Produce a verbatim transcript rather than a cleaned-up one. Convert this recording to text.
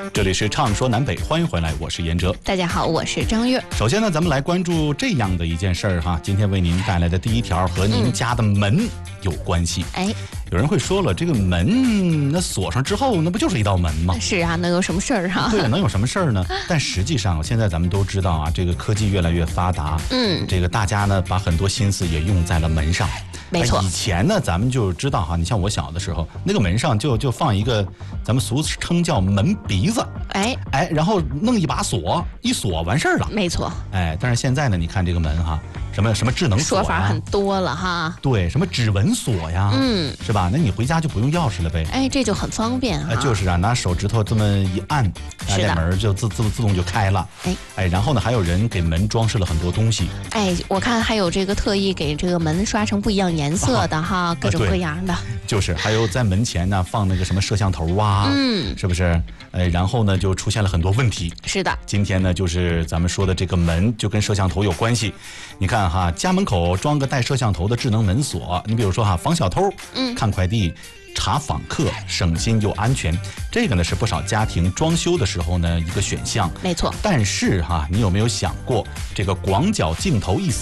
这里是畅说南北，欢迎回来，我是严哲。 大家好，我是张月。 首先呢，咱们来关注这样的一件事儿哈。今天为您带来的第一条和您家的门有关系。 哎、嗯， 有人会说了，这个门那锁上之后，那不就是一道门吗？ 是啊，能有什么事儿啊？ 对，能有什么事儿呢？但实际上，现在咱们都知道啊，这个科技越来越发达，嗯，这个大家呢把很多心思也用在了门上。 没错， 以前呢，咱们就知道哈，你像我小的时候，那个门上就就放一个，咱们俗称叫门鼻子， 哎哎，然后弄一把锁，一锁完事儿了。 没错， 哎，但是现在呢，你看这个门哈，什么什么智能锁呀， 说法很多了哈。 对，什么指纹锁呀， 嗯， 是吧？那你回家就不用钥匙了呗。 哎，这就很方便啊。 哎，就是啊，拿手指头这么一按，这门就自自自动就开了。 哎哎，然后呢，还有人给门装饰了很多东西。 哎，我看还有这个特意给这个门刷成不一样颜色的哈。啊，各种各样的， 就是还有在门前呢放那个什么摄像头啊，嗯，是不是？呃，然后呢就出现了很多问题。 是的， 今天呢就是咱们说的这个门就跟摄像头有关系。你看哈，家门口装个带摄像头的智能门锁，你比如说哈，防小偷，嗯，看快递。查访客，省心又安全，这个呢是不少家庭装修的时候呢一个选项。 没错， 但是哈，你有没有想过，这个广角镜头一